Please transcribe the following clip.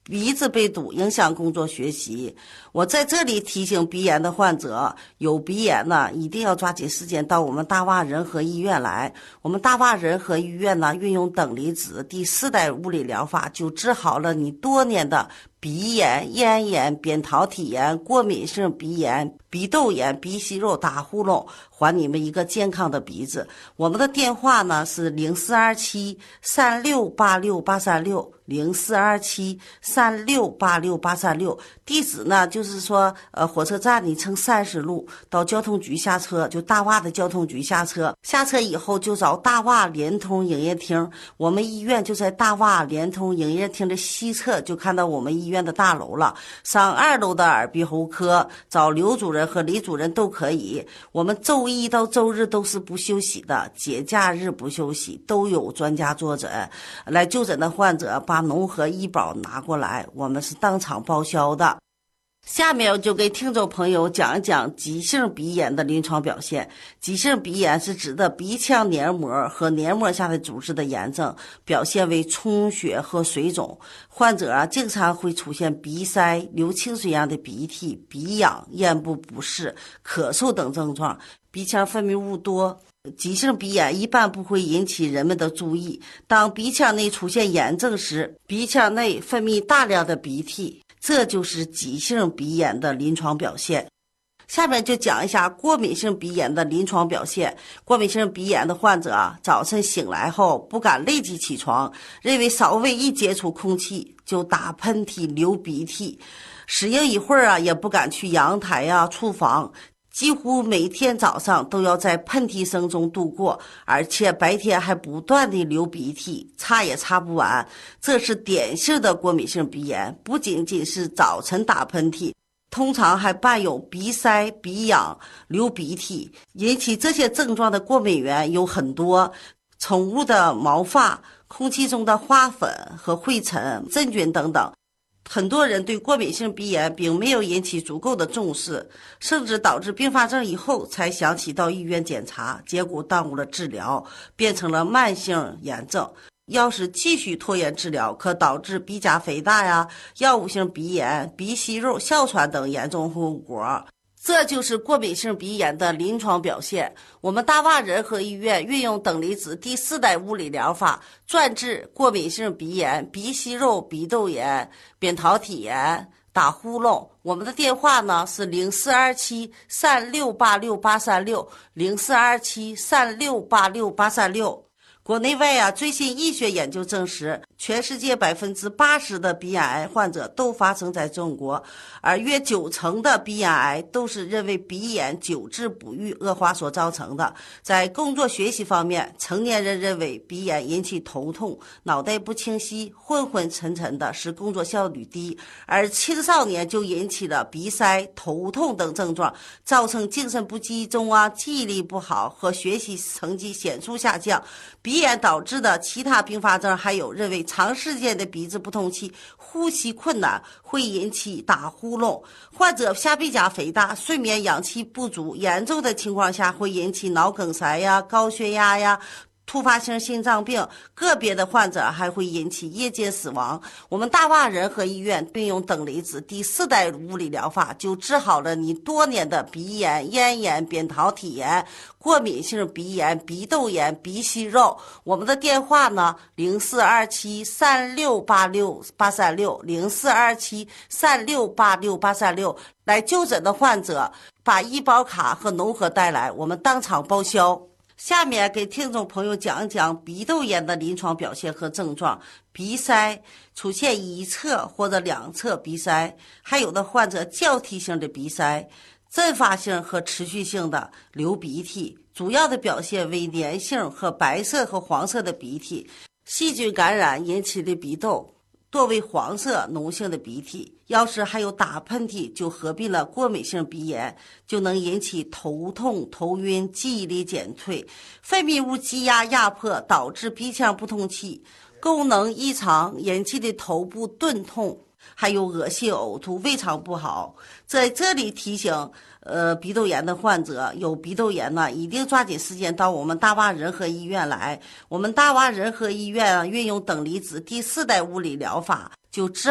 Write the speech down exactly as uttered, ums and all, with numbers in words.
鼻子被堵，影响工作学习。我在这里提醒鼻炎的患者，有鼻炎呢，一定要抓紧时间到我们大洼仁和医院来。我们大洼仁和医院呢，运用等离子第四代物理疗法，就治好了你多年的鼻炎、咽炎、扁桃体炎、过敏性鼻炎、鼻窦炎、鼻息肉、打呼噜，还你们一个健康的鼻子。我们的电话呢是零四二七三六八六八三六。零四二七三六八六八三六，地址呢就是说，呃，火车站你乘三十路到交通局下车，就大洼的交通局下车，下车以后就找大洼联通营业厅，我们医院就在大洼联通营业厅的西侧，就看到我们医院的大楼了。上二楼的耳鼻喉科找刘主任和李主任都可以。我们周一到周日都是不休息的，节假日不休息，都有专家坐诊。来就诊的患者把农合医保拿过来，我们是当场报销的。下面我就给听众朋友讲一讲急性鼻炎的临床表现。急性鼻炎是指的鼻腔黏膜和黏膜下的组织的炎症，表现为充血和水肿。患者啊，经常会出现鼻塞、流清水样的鼻涕、鼻痒、咽部不适、咳嗽等症状，鼻腔分泌物多。急性鼻炎一般不会引起人们的注意，当鼻腔内出现炎症时，鼻腔内分泌大量的鼻涕，这就是急性鼻炎的临床表现。下面就讲一下过敏性鼻炎的临床表现。过敏性鼻炎的患者啊，早晨醒来后不敢立即起床，认为稍微一接触空气就打喷嚏、流鼻涕，适应一会儿啊，也不敢去阳台啊、厨房。几乎每天早上都要在喷嚏声中度过，而且白天还不断地流鼻涕，擦也擦不完。这是典型的过敏性鼻炎，不仅仅是早晨打喷嚏，通常还伴有鼻塞、鼻痒、流鼻涕。引起这些症状的过敏源有很多，宠物的毛发、空气中的花粉和灰尘、真菌等等。很多人对过敏性鼻炎并没有引起足够的重视，甚至导致并发症以后才想起到医院检查，结果耽误了治疗，变成了慢性炎症。要是继续拖延治疗，可导致鼻甲肥大呀、药物性鼻炎、鼻息肉、哮喘等严重后果。这就是过敏性鼻炎的临床表现。我们大洼仁和医院运用等离子第四代物理疗法，专治过敏性鼻炎、鼻息肉、鼻窦炎、扁桃体炎、打呼噜。我们的电话呢是零四二七三六八六八三六，零四二七三六八六八三六。国内外啊，最新医学研究证实，全世界百分之八十的鼻咽癌患者都发生在中国，而约九成的鼻咽癌都是认为鼻炎久治不愈恶化所造成的。在工作学习方面，成年人认为鼻炎引起头痛、脑袋不清晰、昏昏沉沉的，使工作效率低；而青少年就引起了鼻塞、头痛等症状，造成精神不集中啊、记忆力不好和学习成绩显著下降。鼻炎导致的其他并发症还有认为长时间的鼻子不通气、呼吸困难会引起打呼噜，患者下鼻甲肥大、睡眠氧气不足，严重的情况下会引起脑梗塞呀、高血压呀、突发性心脏病，个别的患者还会引起夜间死亡。我们大洼仁和医院运用等离子第四代物理疗法，就治好了你多年的鼻炎、咽炎、扁桃体炎、过敏性鼻炎、鼻窦炎、鼻息肉。我们的电话呢，零四二七三六八六八三六，零四二七三六八六八三六。来就诊的患者把医保卡和农合带来，我们当场报销。下面给听众朋友讲一讲鼻窦炎的临床表现和症状。鼻塞出现一侧或者两侧鼻塞，还有的患者交替性的鼻塞，阵发性和持续性的流鼻涕，主要的表现为粘性和白色和黄色的鼻涕，细菌感染引起的鼻窦多为黄色脓性的鼻涕。要是还有打喷嚏，就合并了过敏性鼻炎，就能引起头痛、头晕、记忆力减退，分泌物积压压迫，导致鼻腔不通气，功能异常引起的头部钝痛，还有恶心呕吐、胃肠不好。在这里提醒呃鼻窦炎的患者，有鼻窦炎呢，一定抓紧时间到我们大洼仁和医院来。我们大洼仁和医院啊，运用等离子第四代物理疗法，就治